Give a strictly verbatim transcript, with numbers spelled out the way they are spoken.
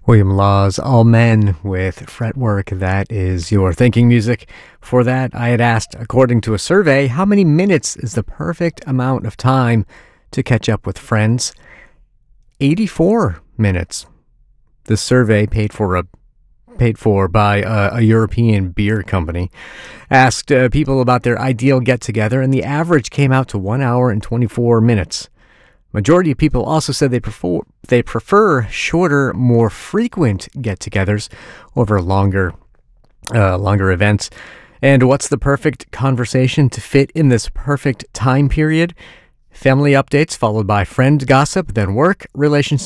William Law's All Men with Fretwork. That is your thinking music. For that, I had asked, according to a survey, how many minutes is the perfect amount of time to catch up with friends? eighty-four minutes. The survey, paid for a paid for by a, a European beer company, asked uh, people about their ideal get-together, and the average came out to one hour and twenty-four minutes. Majority of people also said they prefer they prefer shorter, more frequent get-togethers over longer, uh, longer events. And what's the perfect conversation to fit in this perfect time period? Family updates followed by friend gossip, then work, relationship.